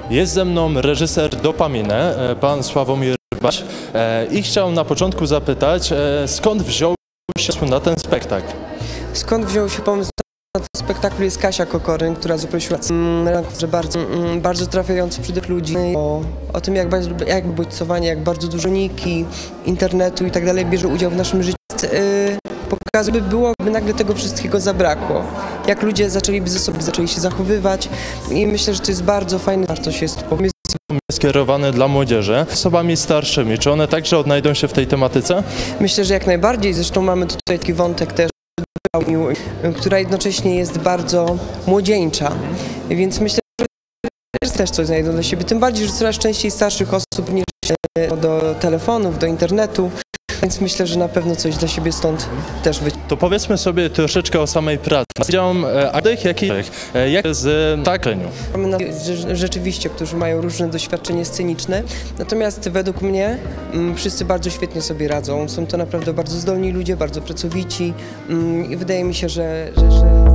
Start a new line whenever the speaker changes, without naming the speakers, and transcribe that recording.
Jest ze mną reżyser Dopamine, pan Sławomir Bać, i chciałem na początku zapytać, skąd wziął się pomysł na ten spektakl?
Skąd wziął się pomysł na ten spektakl? Jest Kasia Kokoryn, która zaprosiła że bardzo trafiający przy tych ludzi o tym, jak bodźcowanie, jak bardzo dużo uniki, internetu i tak dalej bierze udział w naszym życiu. Pokazuje, by nagle tego wszystkiego zabrakło. Jak ludzie zaczęliby ze sobą zaczęli się zachowywać i myślę, że to jest bardzo fajny, wartość jest pomysł.
Skierowany dla młodzieży, osobami starszymi. Czy one także odnajdą się w tej tematyce?
Myślę, że jak najbardziej. Zresztą mamy tutaj taki wątek też, która jednocześnie jest bardzo młodzieńcza. Więc myślę, że też coś znajdą dla siebie. Tym bardziej, że coraz częściej starszych osób nie do telefonów, do internetu. Więc myślę, że na pewno coś dla siebie stąd też wyjdzie.
To powiedzmy sobie troszeczkę o samej pracy. Widziałem jak z takleniu.
Mamy rzeczywiście, którzy mają różne doświadczenie sceniczne, natomiast według mnie wszyscy bardzo świetnie sobie radzą. Są to naprawdę bardzo zdolni ludzie, bardzo pracowici i wydaje mi się, że